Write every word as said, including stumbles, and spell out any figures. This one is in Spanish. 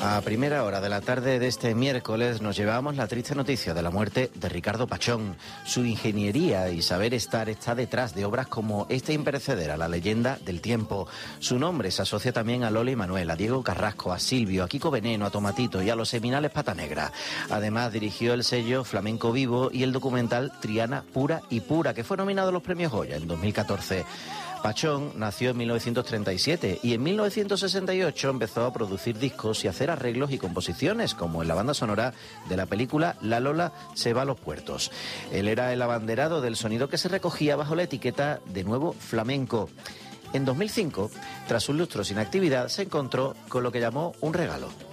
A primera hora de la tarde de este miércoles nos llevamos la triste noticia de la muerte de Ricardo Pachón. Su ingeniería y saber estar está detrás de obras como esta imperecedera, La leyenda del tiempo. Su nombre se asocia también a Lola y Manuel, a Diego Carrasco, a Silvio, a Kiko Veneno, a Tomatito y a los seminales Pata Negra. Además dirigió el sello Flamenco Vivo y el documental Triana Pura y Pura, que fue nominado a los premios Goya en dos mil catorce. Pachón nació en mil novecientos treinta y siete y en mil novecientos sesenta y ocho empezó a producir discos y hacer arreglos y composiciones, como en la banda sonora de la película La Lola se va a los puertos. Él era el abanderado del sonido que se recogía bajo la etiqueta de Nuevo Flamenco. En dos mil cinco, tras un lustro sin actividad, se encontró con lo que llamó un regalo.